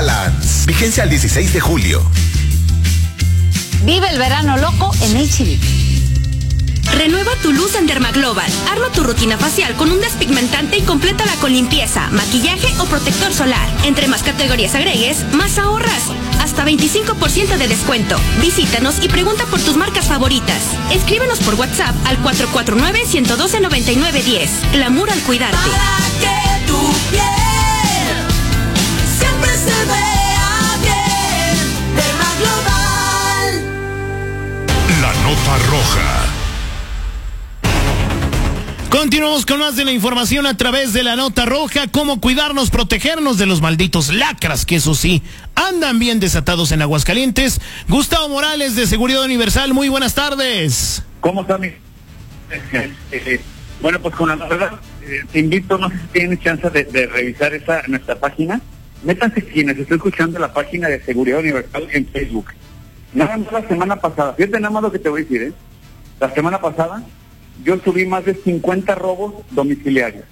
Balance. Vigencia al 16 de julio. Vive el verano loco en H-E-B. Renueva tu luz en Dermaglobal. Arma tu rutina facial con un despigmentante y complétala con limpieza, maquillaje o protector solar. Entre más categorías agregues, más ahorras. Hasta 25% de descuento. Visítanos y pregunta por tus marcas favoritas. Escríbenos por WhatsApp al 449-112-9910. Glamour al cuidarte. Para que tu piel siempre se vea bien. Dermaglobal. La nota roja. Continuamos con más de la información a través de la nota roja. Cómo cuidarnos, protegernos de los malditos lacras, que eso sí, andan bien desatados en Aguascalientes. Gustavo Morales, de Seguridad Universal, muy buenas tardes. ¿Cómo está mi? Bueno, pues con la verdad, te invito, no sé si tienen chance de revisar nuestra página. Métanse quienes estén escuchando la página de Seguridad Universal en Facebook. Nada más la semana pasada, fíjate nada más lo que te voy a decir, La semana pasada yo subí más de 50 robos domiciliarios.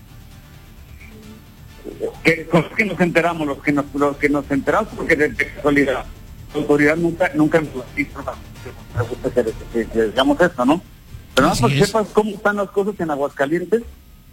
Con los que nos enteramos, los que nos enteramos, porque de casualidad, la autoridad nunca nos dijo, me gusta que digamos esto, ¿no? Pero nada, para que sepas cómo están las cosas en Aguascalientes,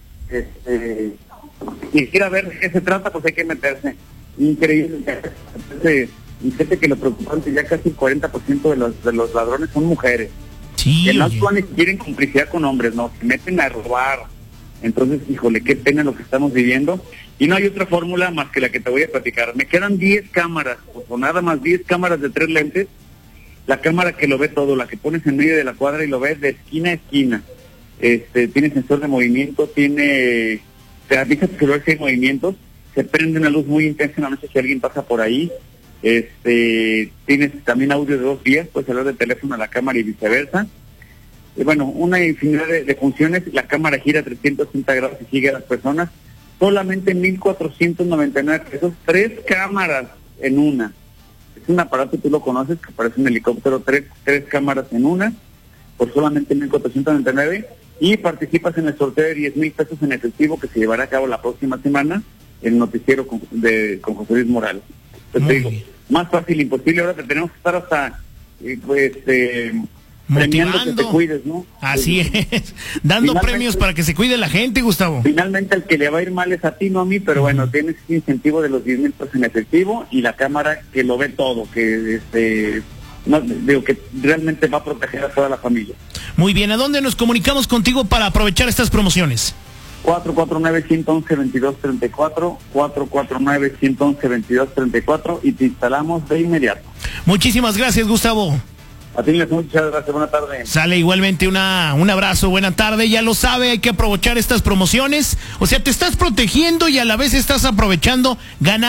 y quiera ver de qué se trata, pues hay que meterse. Increíble. Y fíjate que lo preocupante, ya casi el 40% de los ladrones son mujeres. Sí, que no actúan y quieren complicidad con hombres, no, se meten a robar. Entonces, híjole, qué pena lo que estamos viviendo. Y no hay otra fórmula más que la que te voy a platicar. Me quedan 10 cámaras, o nada más 10 cámaras de 3 lentes. La cámara que lo ve todo, la que pones en medio de la cuadra y lo ves de esquina a esquina. Tiene sensor de movimiento, te avisa que si hay movimientos, se prende una luz muy intensa en la noche si alguien pasa por ahí. Tienes también audio de 2 vías, puedes hablar de teléfono a la cámara y viceversa. Bueno, una infinidad de funciones. La cámara gira 360 grados y sigue a las personas. Solamente 1,499 pesos, 3 cámaras en una. Es un aparato, tú lo conoces, que parece un helicóptero, 3 cámaras en una, por solamente 1,499, y participas en el sorteo de 10,000 pesos en efectivo que se llevará a cabo la próxima semana en el noticiero con José Luis Morales. Pues te digo, más fácil imposible. Ahora te tenemos que estar hasta premiando que te cuides, ¿no? Así es, dando premios para que se cuide la gente, Gustavo. Finalmente el que le va a ir mal es a ti, no a mí, pero bueno, tienes ese incentivo de los 10,000 pesos en efectivo y la cámara que lo ve todo, que que realmente va a proteger a toda la familia. Muy bien, ¿a dónde nos comunicamos contigo para aprovechar estas promociones? 449-111-2234, 449-111-2234 y te instalamos de inmediato. Muchísimas gracias, Gustavo. A ti, muchas gracias, buena tarde. Sale, igualmente un abrazo, buena tarde. Ya lo sabe, hay que aprovechar estas promociones. O sea, te estás protegiendo y a la vez estás aprovechando, ganando.